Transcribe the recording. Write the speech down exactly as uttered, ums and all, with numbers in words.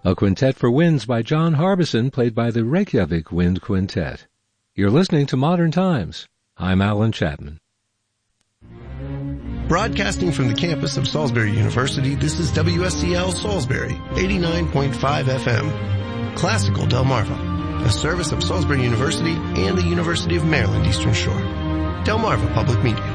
A Quintet for Winds by John Harbison, played by the Reykjavik Wind Quintet. You're listening to Modern Times. I'm Alan Chapman. Broadcasting from the campus of Salisbury University, this is W S C L Salisbury, eighty-nine point five F M. Classical Delmarva, a service of Salisbury University and the University of Maryland Eastern Shore. Delmarva Public Media.